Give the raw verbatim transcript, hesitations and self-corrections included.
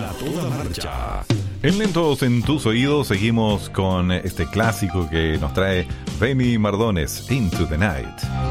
A toda marcha. En Lentos en tus oídos seguimos con este clásico que nos trae Benny Mardones, Into the Night.